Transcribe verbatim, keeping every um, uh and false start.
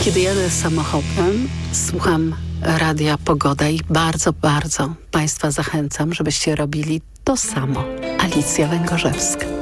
Kiedy jadę samochodem, słucham Radia Pogoda i bardzo, bardzo Państwa zachęcam, żebyście robili to samo. Alicja Węgorzewska.